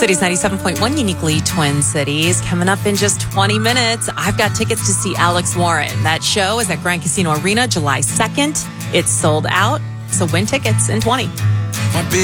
Cities 97.1, uniquely Twin Cities. Coming up in just 20 minutes, I've got tickets to see Alex Warren. That show is at Grand Casino Arena July 2nd. It's sold out, so win tickets in 20.